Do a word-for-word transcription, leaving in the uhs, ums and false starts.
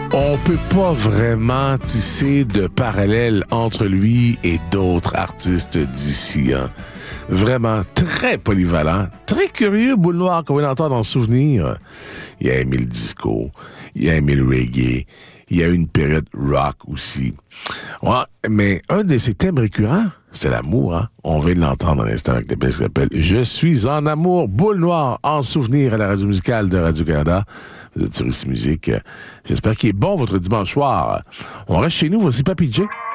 On peut pas vraiment tisser de parallèles entre lui et d'autres artistes d'ici. Hein. Vraiment très polyvalent, très curieux, Boule Noire, qu'on vient d'entendre en souvenir. Il a aimé le disco, il a aimé le reggae, il y a eu une période rock aussi. Ouais, mais un de ses thèmes récurrents, c'est l'amour. Hein? On vient de l'entendre à l'instant avec la pièce qui s'appelle « Je suis en amour », Boule Noire, en souvenir à la radio musicale de Radio-Canada. Vous êtes sur Ici Musique. J'espère qu'il est bon votre dimanche soir. On reste chez nous, voici Papy J.